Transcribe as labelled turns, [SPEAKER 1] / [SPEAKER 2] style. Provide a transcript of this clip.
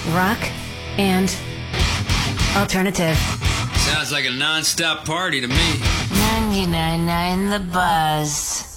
[SPEAKER 1] rock, and alternative.
[SPEAKER 2] Sounds like a non-stop party to me.
[SPEAKER 3] 99.9 The Buzz.